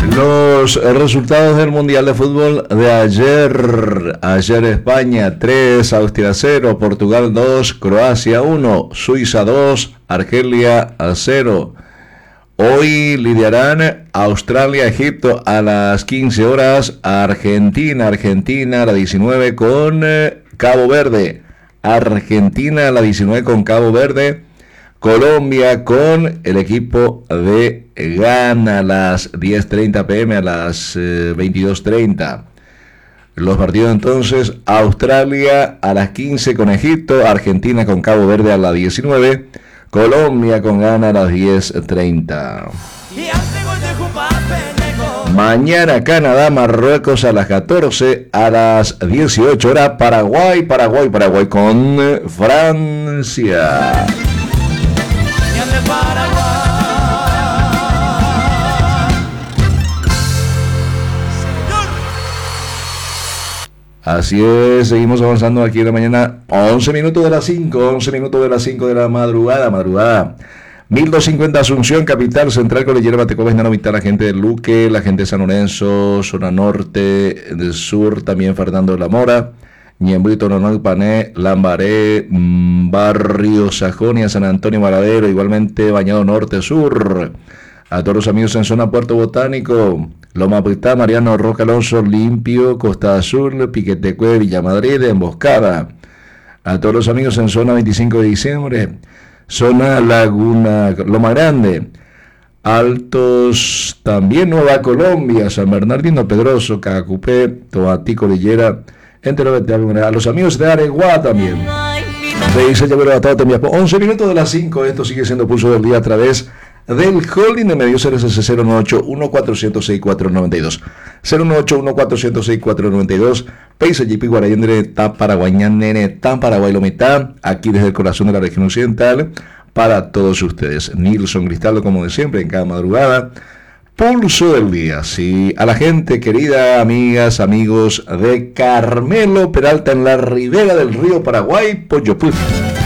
Los resultados del Mundial de Fútbol de ayer. Ayer España 3, Austria 0, Portugal 2, Croacia 1, Suiza 2, Argelia 0. Hoy lidiarán Australia, Egipto a las 15 horas, Argentina a las 19 con Cabo Verde. Argentina a las 19 con Cabo Verde. Colombia con el equipo de Ghana a las 10:30 p.m. a las 22:30. Los partidos entonces: Australia a las 15 con Egipto, Argentina con Cabo Verde a las 19, Colombia con Ghana a las 10:30. Mañana Canadá, Marruecos a las 14, a las 18 horas Paraguay con Francia. Así es, seguimos avanzando aquí en la mañana. 11 minutos de las 5 de la madrugada. 1250 Asunción, capital central, Cordillera Bateco, Vecinano Vital, la gente de Luque, la gente de San Lorenzo, zona norte, del sur, también Fernando de la Mora, Ñembrito, Normal, Pané, Lambaré, Barrio Sajonia, San Antonio Varadero, igualmente Bañado Norte, Sur. A todos los amigos en zona Puerto Botánico, Loma Pritá, Mariano Roca Alonso, Limpio, Costa Azul, Piquetecue, Villa Madrid, Emboscada. A todos los amigos en zona 25 de diciembre, zona Laguna, Loma Grande, Altos, también Nueva Colombia, San Bernardino, Pedroso, Cacupé, Toatí, Cordillera, entre a los amigos de Areguá también. Me dice ya hubiera batado también. 11 minutos de las 5, esto sigue siendo Pulso del Día a través del holding de medios RSC 098-1406-492. 098-1406-492. Paisa JP Guarayendre, Ta Paraguayanene, Ta Paraguay Lomitá, aquí desde el corazón de la región occidental, para todos ustedes. Nilson Cristaldo, como de siempre, en cada madrugada. Pulso del Día, sí, a la gente querida, amigas, amigos de Carmelo Peralta en la ribera del río Paraguay, Pollo Puff.